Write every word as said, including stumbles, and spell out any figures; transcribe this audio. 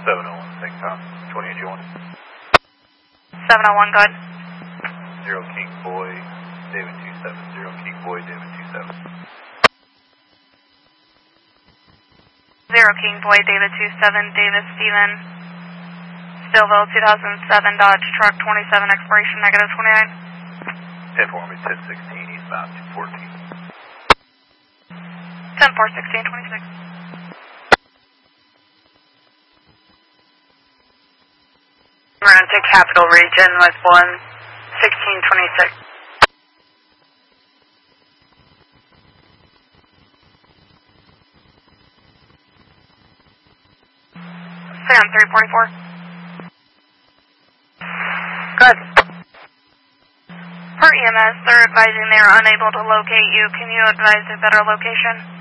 seven oh one, thanks, Tom. twenty-eight you want? seven oh one, go ahead. Zero King Boy, David two seven. Zero King Boy, David two seven. Zero King Boy, David two seven, David Steven. Stillville two thousand seven Dodge Truck twenty-seven, expiration negative twenty-nine. ten for me, ten sixteen, eastbound two fourteen. ten four sixteen twenty-six. We're into Capital Region with one sixteen twenty-six. Stay on three forty-four. Good. Per E M S, they're advising they are unable to locate you. Can you advise a better location?